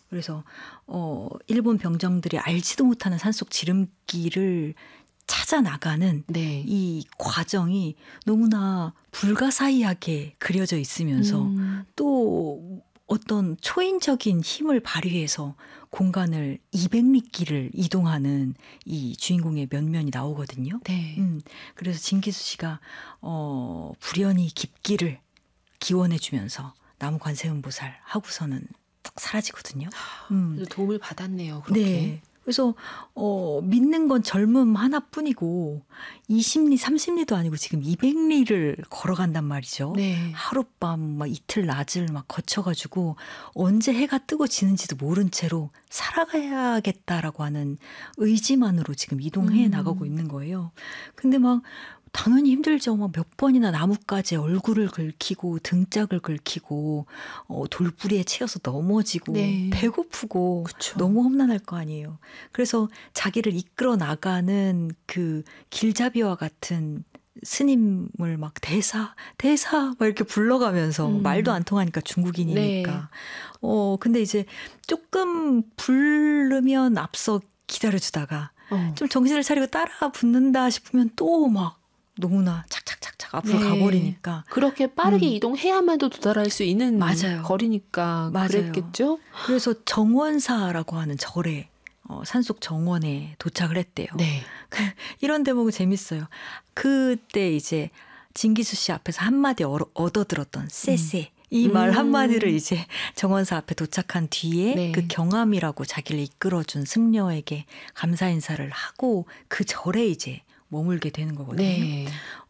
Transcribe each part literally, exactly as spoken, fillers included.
그래서 어, 일본 병정들이 알지도 못하는 산속 지름길을 찾아 나가는 네. 이 과정이 너무나 불가사의하게 그려져 있으면서 음. 또 어떤 초인적인 힘을 발휘해서 공간을 이백 리길을 이동하는 이 주인공의 면면이 나오거든요. 네. 음, 그래서 진기수 씨가 어, 불연히 깊기를 기원해주면서 나무 관세음보살 하고서는 딱 사라지거든요. 음. 그래도 도움을 받았네요. 그렇게. 네. 그래서 어, 믿는 건 젊음 하나뿐이고 이십 리, 삼십 리도 아니고 지금 이백 리를 걸어간단 말이죠. 네. 하룻밤 막 이틀 낮을 막 거쳐가지고 언제 해가 뜨고 지는지도 모른 채로 살아가야겠다라고 하는 의지만으로 지금 이동해 음. 나가고 있는 거예요. 근데 막 당연히 힘들죠. 막 몇 번이나 나뭇가지에 얼굴을 긁히고 등짝을 긁히고 어, 돌부리에 채여서 넘어지고 네. 배고프고 그쵸. 너무 험난할 거 아니에요. 그래서 자기를 이끌어 나가는 그 길잡이와 같은 스님을 막 대사 대사 막 이렇게 불러가면서 음. 말도 안 통하니까 중국인이니까. 네. 어 근데 이제 조금 부르면 앞서 기다려주다가 어. 좀 정신을 차리고 따라 붙는다 싶으면 또 막 너무나 착착착착 앞으로 네. 가버리니까. 그렇게 빠르게 음. 이동해야만도 도달할 수 있는 맞아요. 거리니까 맞아요. 그랬겠죠? 그래서 정원사라고 하는 절에 어, 산속 정원에 도착을 했대요. 네. 이런 대목은 재밌어요. 그때 이제 진기수 씨 앞에서 한마디 얻어들었던 쎄쎄 이 말 음. 한마디를 이제 정원사 앞에 도착한 뒤에 네. 그 경암이라고 자기를 이끌어준 승려에게 감사 인사를 하고 그 절에 이제 머물게 되는 거거든요. 네.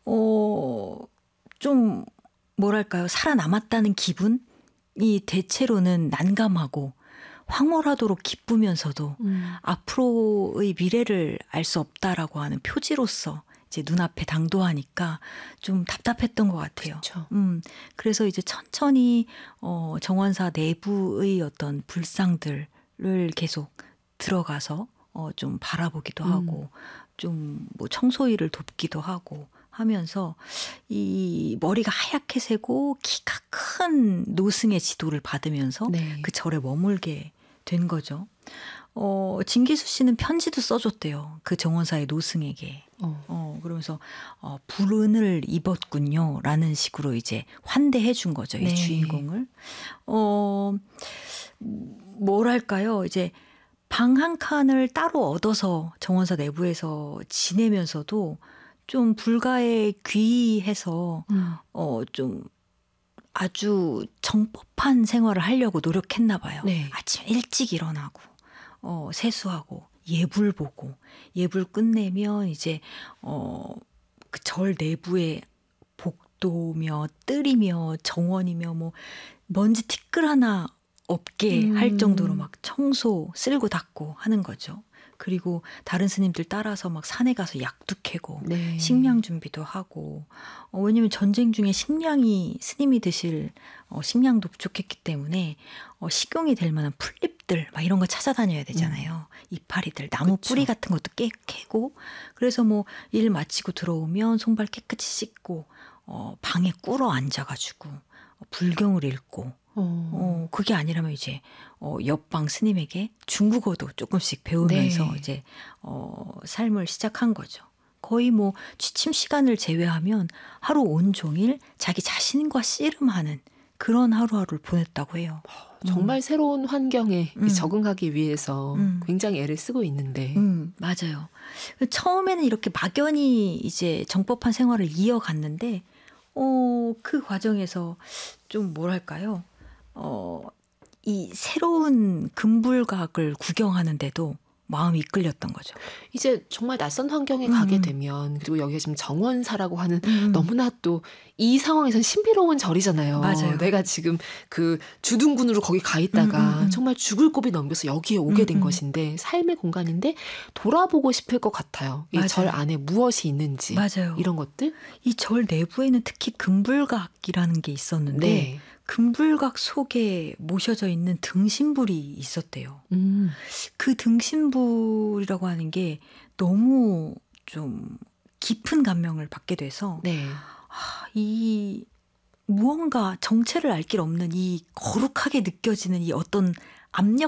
어, 좀 뭐랄까요. 살아남았다는 기분이 대체로는 난감하고 황홀하도록 기쁘면서도 음. 앞으로의 미래를 알 수 없다라고 하는 표지로서 이제 눈앞에 당도하니까 좀 답답했던 것 같아요. 그쵸. 음, 그래서 이제 천천히 어, 정원사 내부의 어떤 불상들을 계속 들어가서 어, 좀 바라보기도 음. 하고 좀 뭐 청소일을 돕기도 하고 하면서 이 머리가 하얗게 새고 키가 큰 노승의 지도를 받으면서 네. 그 절에 머물게 된 거죠. 어, 진기수 씨는 편지도 써줬대요. 그 정원사의 노승에게. 어. 어, 그러면서 어, 불운을 입었군요. 라는 식으로 이제 환대해 준 거죠. 이 네. 주인공을. 어, 뭐랄까요. 이제 방 한 칸을 따로 얻어서 정원사 내부에서 지내면서도 좀 불가에 귀해서 음. 어, 좀 아주 정법한 생활을 하려고 노력했나 봐요. 네. 아침 일찍 일어나고 어, 세수하고 예불 보고 예불 끝내면 이제 어, 그 절 내부에 복도며 뜰이며 정원이며 뭐 먼지 티끌 하나 없게 음. 할 정도로 막 청소 쓸고 닦고 하는 거죠. 그리고 다른 스님들 따라서 막 산에 가서 약도 캐고 네. 식량 준비도 하고 어, 왜냐면 전쟁 중에 식량이 스님이 드실 어, 식량도 부족했기 때문에 어, 식용이 될 만한 풀잎들 막 이런 거 찾아다녀야 되잖아요. 음. 이파리들 나무 그쵸. 뿌리 같은 것도 깨, 캐고 그래서 뭐 일 마치고 들어오면 손발 깨끗이 씻고 어, 방에 꿇어 앉아가지고 어, 불경을 읽고 어. 어, 그게 아니라면 이제, 어, 옆방 스님에게 중국어도 조금씩 배우면서 네. 이제, 어, 삶을 시작한 거죠. 거의 뭐 취침 시간을 제외하면 하루 온종일 자기 자신과 씨름하는 그런 하루하루를 보냈다고 해요. 정말 음. 새로운 환경에 음. 적응하기 위해서 음. 굉장히 애를 쓰고 있는데. 음, 맞아요. 처음에는 이렇게 막연히 이제 정법한 생활을 이어갔는데, 어, 그 과정에서 좀 뭐랄까요? 어, 이 새로운 금불각을 구경하는데도 마음이 이끌렸던 거죠. 이제 정말 낯선 환경에 음. 가게 되면 그리고 여기가 지금 정원사라고 하는 음. 너무나 또 이 상황에선 신비로운 절이잖아요. 맞아요. 내가 지금 그 주둔군으로 거기 가 있다가 음, 음, 음. 정말 죽을 고비 넘겨서 여기에 오게 된 음, 음. 것인데 삶의 공간인데 돌아보고 싶을 것 같아요. 이 절 맞아요. 안에 무엇이 있는지 맞아요. 이런 것들. 이 절 내부에는 특히 금불각이라는 게 있었는데 네. 금불각 속에 모셔져 있는 등신불이 있었대요. 음. 그 등신불이라고 하는 게 너무 좀 깊은 감명을 받게 돼서 네. 아, 이 무언가 정체를 알 길 없는 이 거룩하게 느껴지는 이 어떤 압력